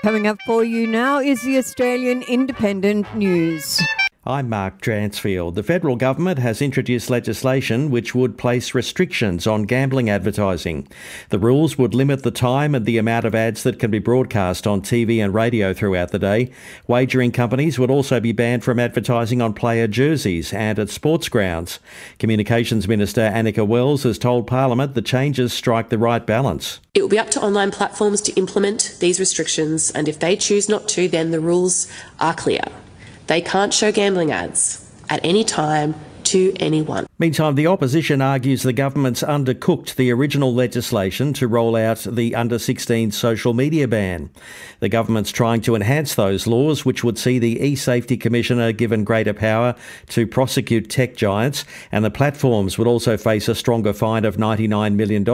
Coming up for you now is the Australian Independent News. I'm Mark Dransfield. The federal government has introduced legislation which would place restrictions on gambling advertising. The rules would limit the time and the amount of ads that can be broadcast on TV and radio throughout the day. Wagering companies would also be banned from advertising on player jerseys and at sports grounds. Communications Minister Anika Wells has told Parliament the changes strike the right balance. It will be up to online platforms to implement these restrictions, and if they choose not to, then the rules are clear. They can't show gambling ads at any time to anyone. Meantime, the opposition argues the government's undercooked the original legislation to roll out the under-16 social media ban. The government's trying to enhance those laws, which would see the eSafety Commissioner given greater power to prosecute tech giants, and the platforms would also face a stronger fine of $99 million.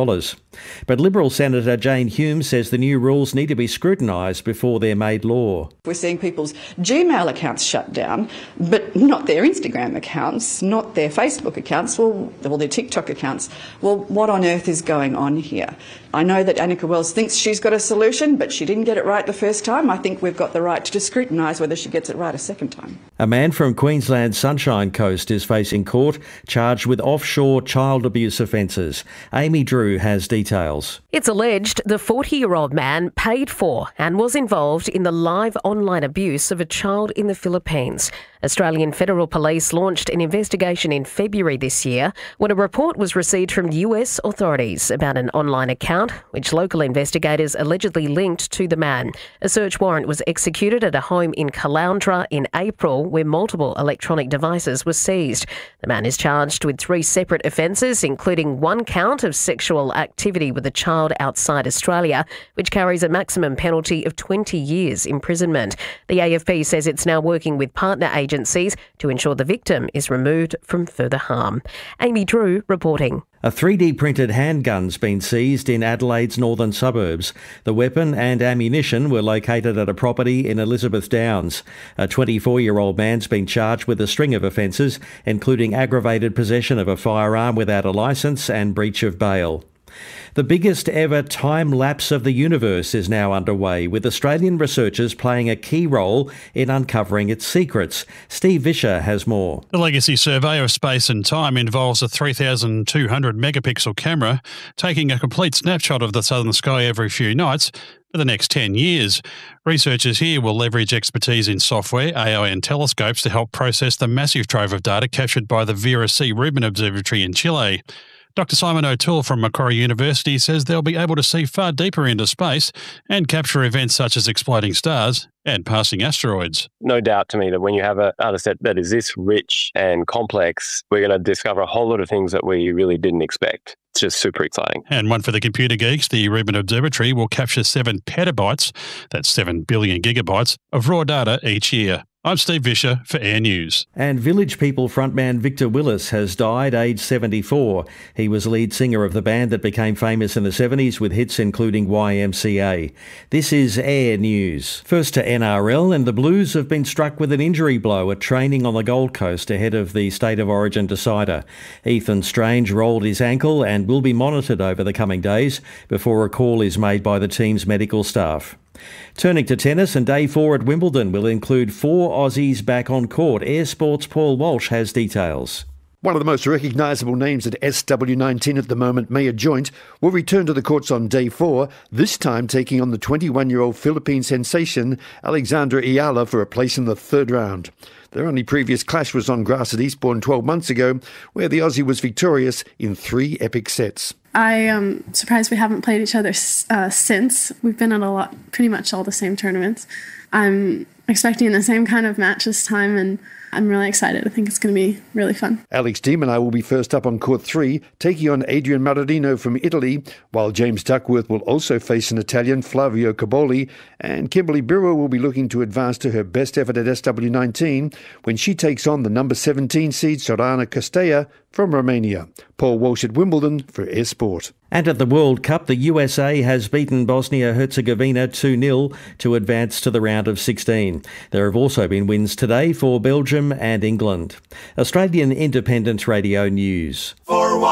But Liberal Senator Jane Hume says the new rules need to be scrutinised before they're made law. We're seeing people's Gmail accounts shut down, but not their Instagram accounts, not their Facebook accounts, or their TikTok accounts. Well, what on earth is going on here? I know that Anika Wells thinks she's got a solution, but she didn't get it right the first time. I think we've got the right to scrutinise whether she gets it right a second time. A man from Queensland's Sunshine Coast is facing court, charged with offshore child abuse offences. Amy Drew has details. It's alleged the 40-year-old man paid for and was involved in the live online abuse of a child in the Philippines. Australian Federal Police launched an investigation in February this year when a report was received from US authorities about an online account which local investigators allegedly linked to the man. A search warrant was executed at a home in Caloundra in April where multiple electronic devices were seized. The man is charged with 3 separate offences, including 1 count of sexual activity with a child outside Australia, which carries a maximum penalty of 20 years imprisonment. The AFP says it's now working with partner agencies to ensure the victim is removed from further harm. Amy Drew reporting. A 3D printed handgun's been seized in Adelaide's northern suburbs. The weapon and ammunition were located at a property in Elizabeth Downs. A 24-year-old man's been charged with a string of offences, including aggravated possession of a firearm without a licence and breach of bail. The biggest ever time lapse of the universe is now underway, with Australian researchers playing a key role in uncovering its secrets. Steve Vischer has more. The Legacy Survey of Space and Time involves a 3,200 megapixel camera taking a complete snapshot of the southern sky every few nights for the next 10 years. Researchers here will leverage expertise in software, AI and telescopes to help process the massive trove of data captured by the Vera C. Rubin Observatory in Chile. Dr. Simon O'Toole from Macquarie University says they'll be able to see far deeper into space and capture events such as exploding stars and passing asteroids. No doubt to me that when you have a data set that is this rich and complex, we're going to discover a whole lot of things that we really didn't expect. It's just super exciting. And one for the computer geeks, the Rubin Observatory will capture 7 petabytes, that's 7 billion gigabytes, of raw data each year. I'm Steve Vischer for Air News. And Village People frontman Victor Willis has died aged 74. He was lead singer of the band that became famous in the 70s with hits including YMCA. This is Air News. First to NRL, and the Blues have been struck with an injury blow at training on the Gold Coast ahead of the State of Origin decider. Ethan Strange rolled his ankle and will be monitored over the coming days before a call is made by the team's medical staff. Turning to tennis, and day 4 at Wimbledon will include 4 Aussies back on court. Air Sport's Paul Walsh has details. One of the most recognisable names at SW19 at the moment, Maya Joint, will return to the courts on day 4, this time taking on the 21-year-old Philippine sensation Alexandra Ayala for a place in the 3rd round. Their only previous clash was on grass at Eastbourne 12 months ago, where the Aussie was victorious in 3 epic sets. I am surprised we haven't played each other since. We've been at pretty much all the same tournaments. I'm expecting the same kind of match this time, and I'm really excited. I think it's going to be really fun. Alex de Minaur will be first up on court 3, taking on Adrian Martino from Italy, while James Duckworth will also face an Italian, Flavio Caboli, and Kimberly Birrell will be looking to advance to her best effort at SW19 when she takes on the number 17 seed Sorana Castella from Romania. Paul Walsh at Wimbledon for Air Sport. And at the World Cup, the USA has beaten Bosnia-Herzegovina 2-0 to advance to the round of 16. There have also been wins today for Belgium and England. Australian Independent Radio News.